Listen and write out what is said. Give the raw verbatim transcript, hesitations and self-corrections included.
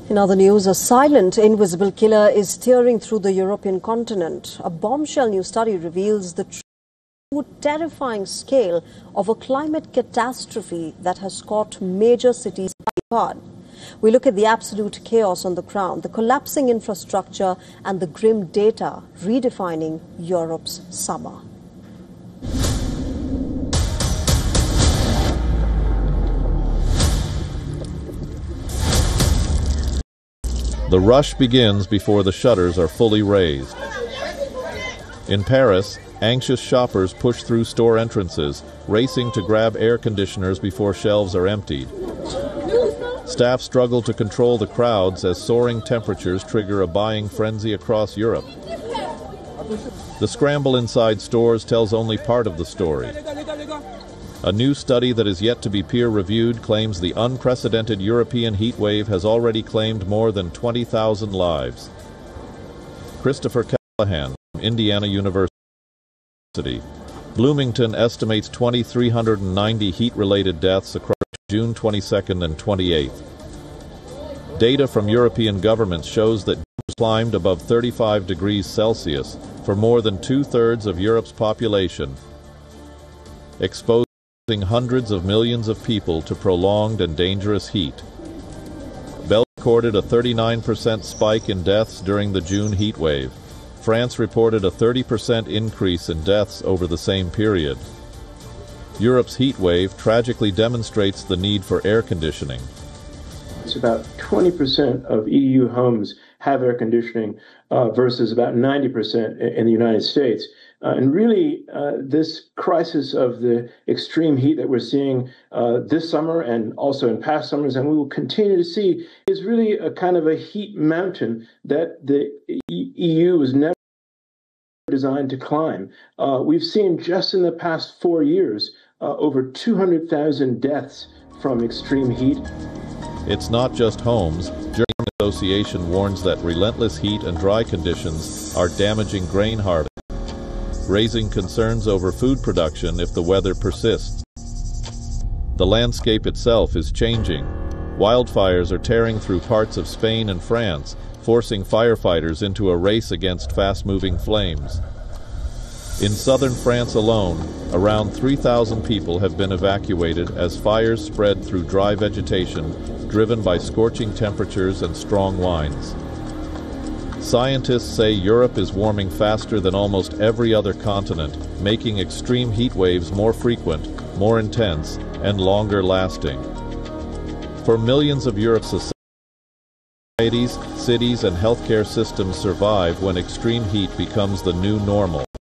In other news, a silent, invisible killer is steering through the European continent. A bombshell new study reveals the true terrifying scale of a climate catastrophe that has caught major cities apart. We look at the absolute chaos on the ground, the collapsing infrastructure, and the grim data redefining Europe's summer. The rush begins before the shutters are fully raised. In Paris, anxious shoppers push through store entrances, racing to grab air conditioners before shelves are emptied. Staff struggle to control the crowds as soaring temperatures trigger a buying frenzy across Europe. The scramble inside stores tells only part of the story. A new study that is yet to be peer-reviewed claims the unprecedented European heat wave has already claimed more than twenty thousand lives. Christopher Callahan from Indiana University. Bloomington estimates two thousand three hundred ninety heat-related deaths across June twenty-second and twenty-eighth. Data from European governments shows that temperatures climbed above thirty-five degrees Celsius for more than two-thirds of Europe's population, exposing hundreds of millions of people to prolonged and dangerous heat. Belgium recorded a thirty-nine percent spike in deaths during the June heat wave. France reported a thirty percent increase in deaths over the same period. Europe's heat wave tragically demonstrates the need for air conditioning. It's about twenty percent of E U homes have air conditioning uh, versus about ninety percent in the United States. Uh, and really, uh, this crisis of the extreme heat that we're seeing uh, this summer and also in past summers, and we will continue to see, is really a kind of a heat mountain that the E U was never designed to climb. Uh, we've seen just in the past four years uh, over two hundred thousand deaths from extreme heat. It's not just homes. German Association warns that relentless heat and dry conditions are damaging grain harvest, raising concerns over food production if the weather persists. The landscape itself is changing. Wildfires are tearing through parts of Spain and France, forcing firefighters into a race against fast-moving flames. In southern France alone, around three thousand people have been evacuated as fires spread through dry vegetation, driven by scorching temperatures and strong winds. Scientists say Europe is warming faster than almost every other continent, making extreme heat waves more frequent, more intense, and longer lasting. For millions of Europe's societies, cities, and healthcare systems survive when extreme heat becomes the new normal.